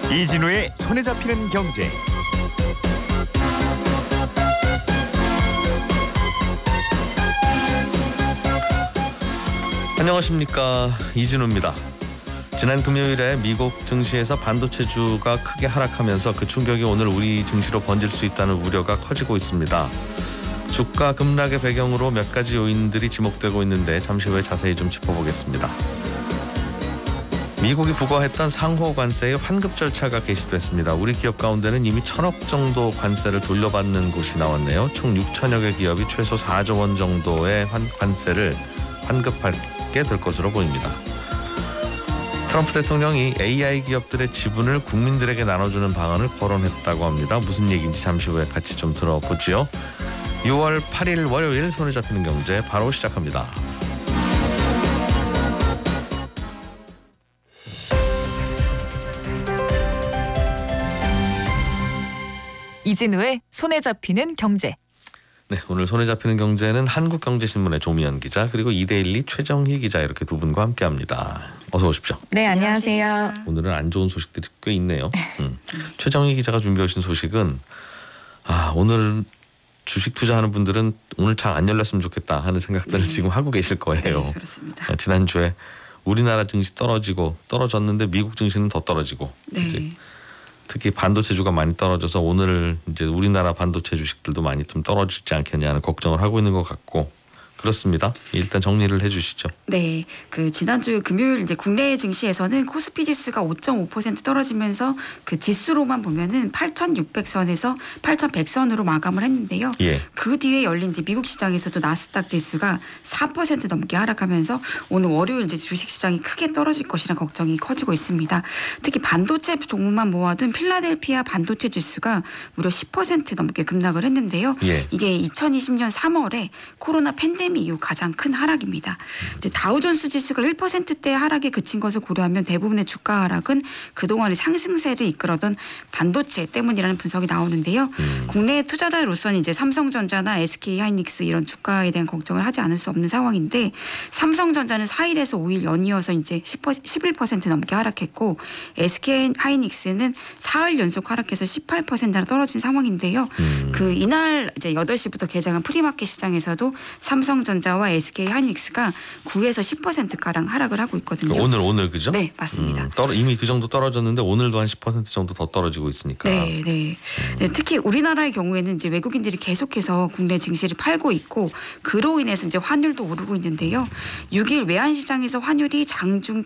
이진우의 손에 잡히는 경제. 안녕하십니까, 이진우입니다. 지난 금요일에 미국 증시에서 반도체주가 크게 하락하면서 그 충격이 오늘 우리 증시로 번질 수 있다는 우려가 커지고 있습니다. 주가 급락의 배경으로 몇 가지 요인들이 지목되고 있는데 잠시 후에 자세히 좀 짚어보겠습니다. 미국이 부과했던 상호 관세의 환급 절차가 개시됐습니다. 우리 기업 가운데는 이미 1,000억 정도 관세를 돌려받는 곳이 나왔네요. 총 6천여 개 기업이 최소 4조 원 정도의 관세를 환급하게 될 것으로 보입니다. 트럼프 대통령이 AI 기업들의 지분을 국민들에게 나눠주는 방안을 거론했다고 합니다. 무슨 얘기인지 잠시 후에 같이 좀 들어보지요. 6월 8일 월요일 손에 잡히는 경제 바로 시작합니다. 이진우의 손에 잡히는 경제. 네, 오늘 손에 잡히는 경제는 한국경제신문의 조미연 기자 그리고 이데일리 최정희 기자 이렇게 두 분과 함께합니다. 어서 오십시오. 네, 안녕하세요. 오늘은 안 좋은 소식들이 꽤 있네요. 최정희 기자가 준비해 오신 소식은 오늘 주식 투자하는 분들은 오늘 장 안 열렸으면 좋겠다 하는 생각들을 지금 하고 계실 거예요. 네, 그렇습니다. 지난주에 우리나라 증시 떨어졌는데 미국 증시는 더 떨어지고 이제 특히 반도체주가 많이 떨어져서 오늘 이제 우리나라 반도체 주식들도 많이 좀 떨어지지 않겠냐 하는 걱정을 하고 있는 것 같고 그렇습니다. 일단 정리를 해주시죠. 네, 그 지난주 금요일 이제 국내 증시에서는 코스피 지수가 5.5% 떨어지면서 그 지수로만 보면은 8,600선에서 8,100선으로 마감을 했는데요. 예. 그 뒤에 열린 이제 미국 시장에서도 나스닥 지수가 4% 넘게 하락하면서 오늘 월요일 이제 주식 시장이 크게 떨어질 것이라는 걱정이 커지고 있습니다. 특히 반도체 종목만 모아둔 필라델피아 반도체 지수가 무려 10% 넘게 급락을 했는데요. 예. 이게 2020년 3월에 코로나 팬데믹 이후 가장 큰 하락입니다. 이제 다우존스 지수가 1%대 하락에 그친 것을 고려하면 대부분의 주가 하락은 그동안의 상승세를 이끌었던 반도체 때문이라는 분석이 나오는데요. 국내 투자자로서는 이제 삼성전자나 SK하이닉스 이런 주가에 대한 걱정을 하지 않을 수 없는 상황인데 삼성전자는 4일에서 5일 연이어서 이제 11% 넘게 하락했고 SK하이닉스는 4일 연속 하락해서 18%나 떨어진 상황인데요. 그 이날 이제 8시부터 개장한 프리마켓 시장에서도 삼성전자와 SK하이닉스가 9에서 10%가량 하락을 하고 있거든요. 오늘 그죠? 네, 맞습니다. 이미 그 정도 떨어졌는데 오늘도 한 10% 정도 더 떨어지고 있으니까. 네. 특히 우리나라의 경우에는 이제 외국인들이 계속해서 국내 증시를 팔고 있고 그로 인해서 이제 환율도 오르고 있는데요. 6일 외환시장에서 환율이 장중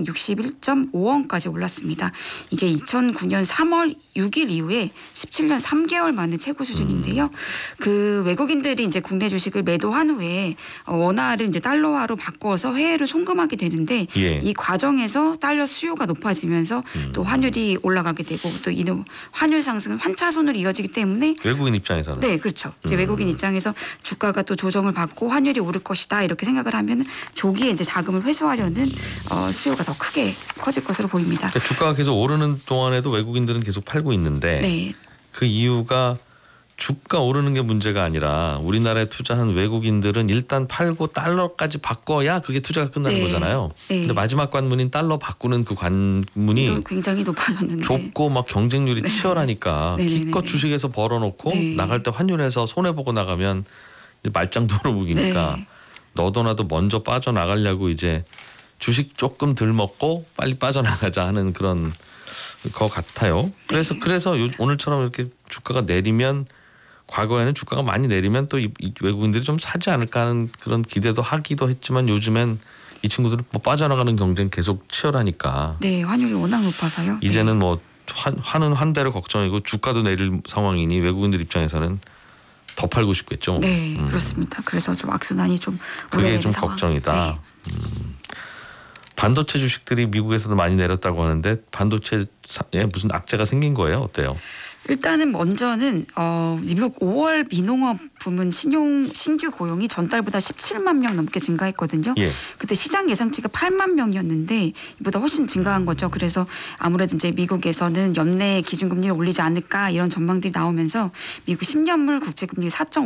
1,561.5원까지 올랐습니다. 이게 2009년 3월 6일 이후에 17년 3개월 만에 최고 수준인데요. 그 외국인들이 이제 국내 주식을 매도한 후에 원화를 이제 달러화로 바꿔서 해외로 송금하게 되는데 이 과정에서 달러 수요가 높아지면서 또 환율이 올라가게 되고 또 이 환율 상승은 환차손으로 이어지기 때문에 외국인 입장에서는 네, 그렇죠. 이제 외국인 입장에서 주가가 또 조정을 받고 환율이 오를 것이다 이렇게 생각을 하면 조기에 이제 자금을 회수하려는 수요가 더 크게 커질 것으로 보입니다. 그러니까 주가가 계속 오르는 동안에도 외국인들은 계속 팔고 있는데 네. 그 이유가 주가 오르는 게 문제가 아니라 우리나라에 투자한 외국인들은 일단 팔고 달러까지 바꿔야 그게 투자가 끝나는 거잖아요. 근데 마지막 관문인 달러 바꾸는 그 관문이 굉장히 높아졌는데 좁고 막 경쟁률이 치열하니까 기껏 주식에서 벌어놓고 나갈 때 환율에서 손해보고 나가면 이제 말짱도로 무기니까 너도 나도 먼저 빠져나가려고 이제 주식 조금 덜 먹고 빨리 빠져나가자 하는 그런 거 같아요. 그래서 오늘처럼 이렇게 주가가 내리면 과거에는 주가가 많이 내리면 또 이 외국인들이 좀 사지 않을까 하는 그런 기대도 하기도 했지만 요즘엔 이 친구들은 뭐 빠져나가는 경쟁 계속 치열하니까 네, 환율이 워낙 높아서요. 이제는 뭐 환은 환대로 걱정이고 주가도 내릴 상황이니 외국인들 입장에서는 더 팔고 싶겠죠. 네, 그렇습니다. 그래서 좀 악순환이 좀 그게 좀 상황. 걱정이다. 반도체 주식들이 미국에서도 많이 내렸다고 하는데 반도체에 무슨 악재가 생긴 거예요? 어때요? 일단은 먼저는 미국 5월 민농업 부문 신규 고용이 전달보다 17만 명 넘게 증가했거든요. 그때 시장 예상치가 8만 명이었는데 이보다 훨씬 증가한 거죠. 그래서 아무래도 이제 미국에서는 연내 기준금리를 올리지 않을까 이런 전망들이 나오면서 미국 10년물 국채금리 4.5